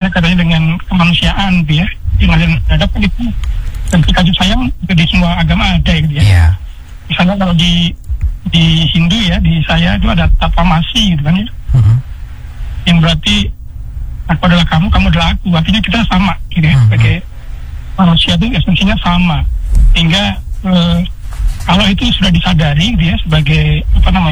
katanya dengan kemanusiaan gitu ya, yang ada itu dan kasih sayang itu di semua agama ada gitu ya. Iya. Misalnya kalau di Hindu ya, di saya itu ada tapamasi gitu kan ya, yang berarti aku adalah kamu, kamu adalah aku, artinya kita sama gitu ya, sebagai manusia itu esensinya sama, sehingga kalau itu sudah disadari gitu ya sebagai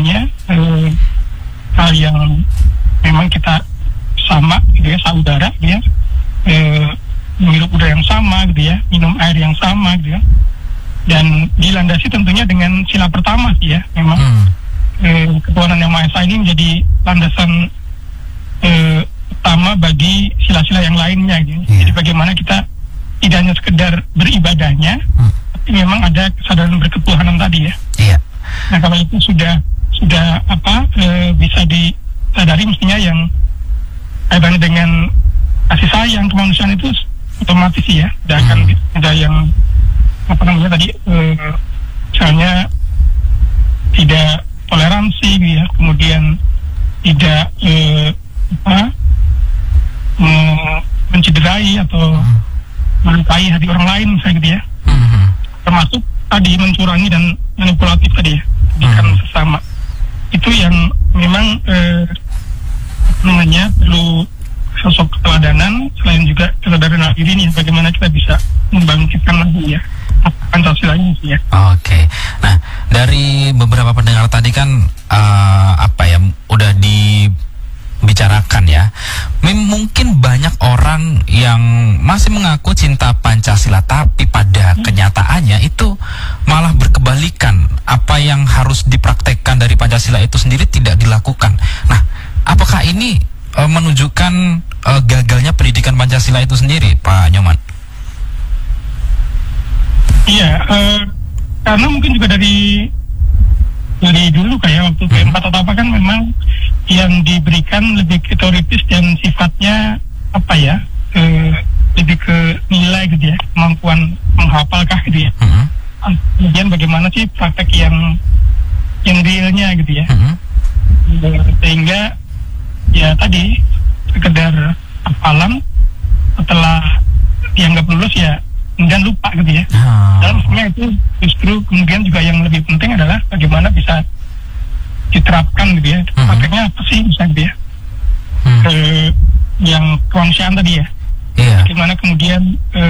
hal yang memang kita sama gitu ya, saudara gitu ya, menghirup udara yang sama gitu ya, minum air yang sama gitu ya, dan dilandasi tentunya dengan sila pertama sih ya, memang ketuhanan yang Maha Esa ini menjadi landasan utama bagi sila-sila yang lainnya gitu. Jadi bagaimana kita tidak hanya sekedar beribadahnya, tapi memang ada kesadaran berketuhanan tadi ya. Nah kalau itu sudah bisa disadari, mestinya yang kaitannya dengan kasih sayang kemanusiaan itu otomatis ya, tidak akan ada yang tadi misalnya tidak toleransi gitu ya, kemudian tidak mencederai atau melukai hati orang lain misalnya gitu ya, termasuk tadi mencurangi dan manipulatif tadi ya, bukan sesama. Itu yang memang perlu sosok keteladanan, selain juga kesadaran diri ini, bagaimana kita bisa membangkitkan lagi ya Pancasila ini ya. Oke. Nah, dari beberapa pendengar tadi kan udah dibicarakan ya. Mungkin banyak orang yang masih mengaku cinta Pancasila, tapi pada kenyataannya itu malah berkebalikan. Apa yang harus dipraktekkan dari Pancasila itu sendiri tidak dilakukan. Nah, apakah ini menunjukkan gagalnya pendidikan Pancasila itu sendiri, Pak Nyoman? Iya, karena mungkin juga dari dulu kayak waktu P4 atau apa kan memang yang diberikan lebih ke teoritis dan sifatnya lebih ke nilai gitu ya, kemampuan menghafalkah gitu ya. Kemudian bagaimana sih praktek yang realnya gitu ya. Sehingga ya tadi sekedar hafalan setelah dianggap lulus ya kemudian lupa gitu ya. Dan maksudnya itu justru kemudian juga yang lebih penting adalah bagaimana bisa diterapkan gitu ya. Prakteknya apa sih misalnya gitu ya. Yang kemanusiaan tadi ya. Bagaimana kemudian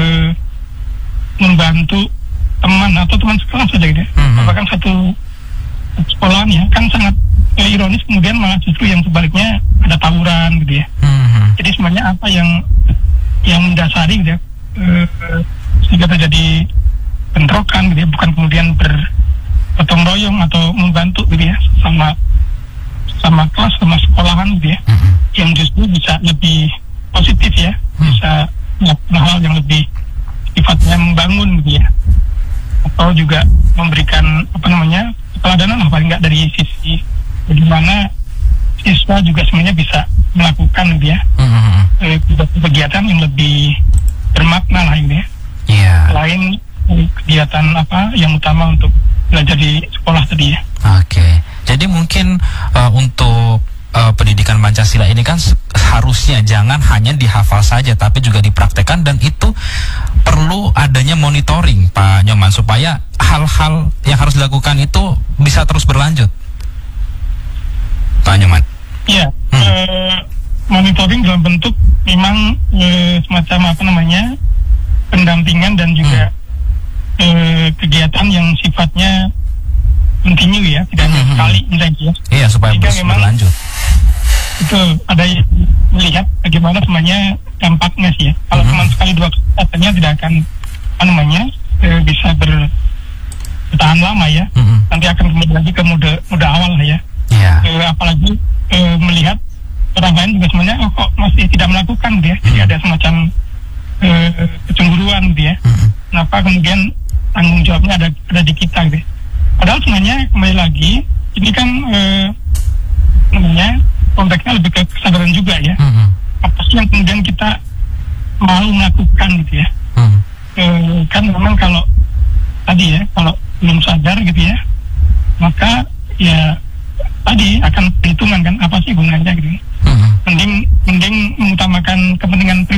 membantu teman atau teman sekelas saja gitu ya. Bahkan satu sekolahan ya, kan sangat ironis kemudian malah justru yang sebaliknya ada tawuran gitu ya. Jadi sebenarnya apa yang mendasari gitu ya, sehingga terjadi bentrokan gitu ya, bukan kemudian bergotong royong atau membantu gitu ya, sama kelas, sama sekolahan gitu ya, yang justru bisa lebih positif ya, bisa melakukan hal yang lebih sifatnya membangun gitu ya, atau juga memberikan keteladanan lah paling nggak dari sisi bagaimana siswa juga sebenarnya bisa melakukan gitu ya, kegiatan yang lebih bermakna lah gitu ya. Selain kegiatan yang utama untuk belajar di sekolah tadi ya. Oke. Jadi mungkin untuk pendidikan Pancasila ini kan harusnya jangan hanya dihafal saja, tapi juga dipraktekkan, dan itu perlu adanya monitoring, Pak Nyoman, supaya hal-hal yang harus dilakukan itu bisa terus berlanjut, Pak Nyoman. Iya. Monitoring dalam bentuk memang semacam pendampingan dan juga kegiatan yang melihatnya continue ya, tidak hanya sekali misalnya ya. Iya, supaya terus berlanjut. Itu ada yang melihat bagaimana sebenarnya dampaknya sih ya. Kalau cuma sekali dua kali katanya tidak akan bisa bertahan lama ya. Nanti akan kembali lagi ke mode awal lah ya. Apalagi melihat orang lain juga sebenarnya kok masih tidak melakukan dia. Jadi ada semacam kecemburuan dia. Kenapa kemudian tanggung jawabnya ada di kita gitu. Padahal sebenarnya kembali lagi ini kan konteksnya lebih ke kesadaran juga ya. Apa sih yang kemudian kita mau melakukan gitu ya. Kan memang kalau tadi ya, kalau belum sadar gitu ya, maka ya tadi akan perhitungan kan apa sih gunanya gitu. Mending mengutamakan kepentingan